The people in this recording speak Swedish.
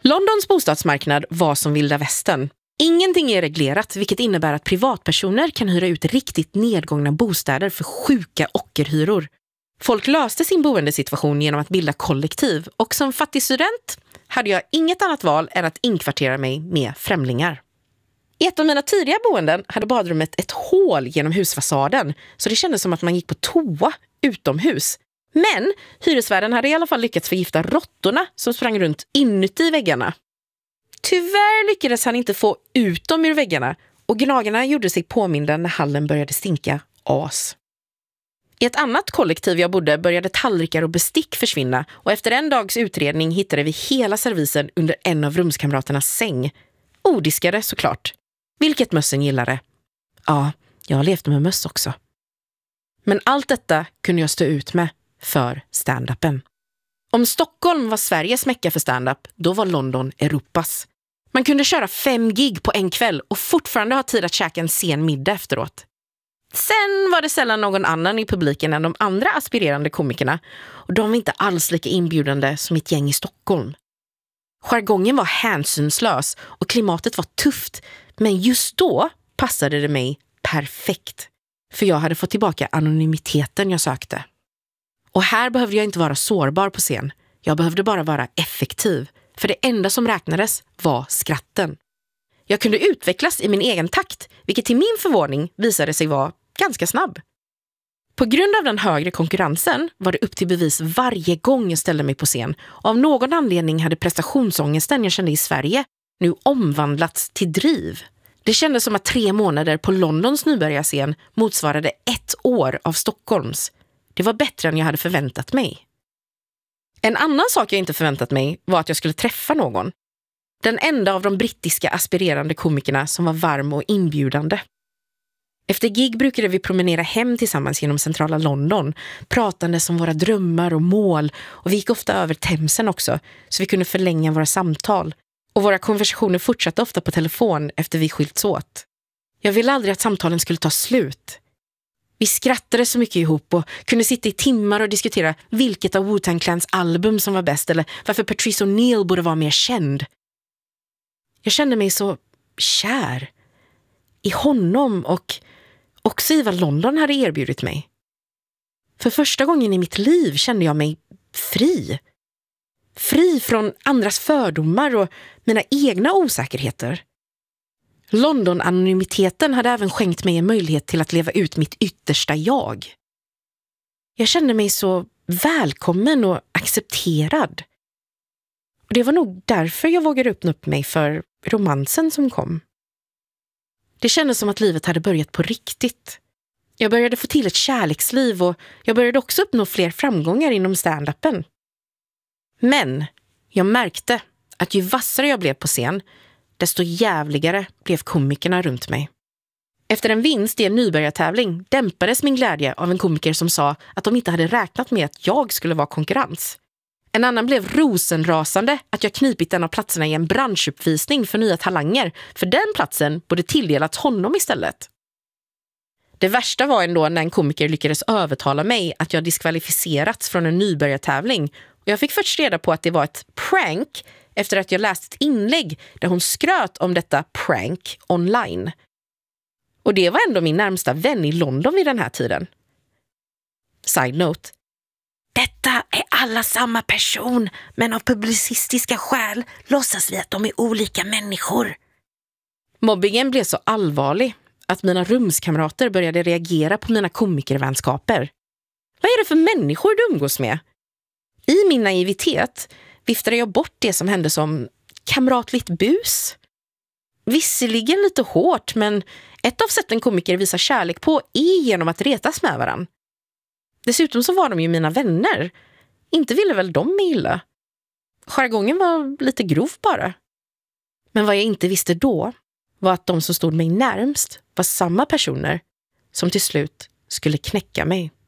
Londons bostadsmarknad var som vilda västern. Ingenting är reglerat, vilket innebär att privatpersoner kan hyra ut riktigt nedgångna bostäder för sjuka ockerhyror. Folk löste sin boendesituation genom att bilda kollektiv, och som fattig student hade jag inget annat val än att inkvartera mig med främlingar. I ett av mina tidiga boenden hade badrummet ett hål genom husfasaden, så det kändes som att man gick på toa utomhus. Men hyresvärden hade i alla fall lyckats förgifta råttorna som sprang runt inuti väggarna. Tyvärr lyckades han inte få ut dem ur väggarna, och gnagarna gjorde sig påminda när hallen började stinka as. I ett annat kollektiv jag bodde började tallrikar och bestick försvinna, och efter en dags utredning hittade vi hela servisen under en av rumskamraternas säng. Odiskade såklart. Vilket mössen gillade. Ja, jag levde med möss också. Men allt detta kunde jag stå ut med för stand-upen. Om Stockholm var Sveriges mecka för stand-up, då var London Europas. Man kunde köra 5 gig på en kväll och fortfarande ha tid att käka en sen middag efteråt. Sen var det sällan någon annan i publiken än de andra aspirerande komikerna, och de var inte alls lika inbjudande som ett gäng i Stockholm. Jargongen var hänsynslös och klimatet var tufft, men just då passade det mig perfekt. För jag hade fått tillbaka anonymiteten jag sökte. Och här behövde jag inte vara sårbar på scen. Jag behövde bara vara effektiv. För det enda som räknades var skratten. Jag kunde utvecklas i min egen takt, vilket till min förvåning visade sig vara ganska snabb. På grund av den högre konkurrensen var det upp till bevis varje gång jag ställde mig på scen. Av någon anledning hade prestationsångesten jag kände i Sverige nu omvandlats till driv. Det kändes som att 3 månader på Londons nybörjarscen motsvarade 1 år av Stockholms. Det var bättre än jag hade förväntat mig. En annan sak jag inte förväntat mig var att jag skulle träffa någon. Den enda av de brittiska aspirerande komikerna som var varm och inbjudande. Efter gig brukade vi promenera hem tillsammans genom centrala London, pratande om våra drömmar och mål, och vi gick ofta över Themsen också, så vi kunde förlänga våra samtal. Och våra konversationer fortsatte ofta på telefon efter vi skilts åt. Jag ville aldrig att samtalen skulle ta slut. Vi skrattade så mycket ihop och kunde sitta i timmar och diskutera vilket av Wu-Tang Clans album som var bäst eller varför Patrice O'Neill borde vara mer känd. Jag kände mig så kär i honom och också i vad London hade erbjudit mig. För första gången i mitt liv kände jag mig fri. Fri från andras fördomar och mina egna osäkerheter. London-anonymiteten hade även skänkt mig en möjlighet till att leva ut mitt yttersta jag. Jag kände mig så välkommen och accepterad. Och det var nog därför jag vågade öppna upp mig för romansen som kom. Det kändes som att livet hade börjat på riktigt. Jag började få till ett kärleksliv och jag började också uppnå fler framgångar inom stand-upen. Men jag märkte att ju vassare jag blev på scen, desto jävligare blev komikerna runt mig. Efter en vinst i en nybörjartävling dämpades min glädje av en komiker som sa att de inte hade räknat med att jag skulle vara konkurrens. En annan blev rosenrasande att jag knipit en av platserna i en branschuppvisning för nya talanger, för den platsen borde tilldelats honom istället. Det värsta var ändå när en komiker lyckades övertala mig att jag diskvalificerats från en nybörjartävling, och jag fick först reda på att det var ett prank efter att jag läst ett inlägg där hon skröt om detta prank online. Och det var ändå min närmsta vän i London vid den här tiden. Side note. Detta är alla samma person, men av publicistiska skäl låtsas vi att de är olika människor. Mobbingen blev så allvarlig att mina rumskamrater började reagera på mina komikervänskaper. Vad är det för människor du umgås med? I min naivitet viftade jag bort det som hände som kamratligt bus. Visserligen lite hårt, men ett av sätten komiker visar kärlek på är genom att retas med varann. Dessutom så var de ju mina vänner. Inte ville väl de mig illa. Jargongen var lite grov bara. Men vad jag inte visste då var att de som stod mig närmst var samma personer som till slut skulle knäcka mig.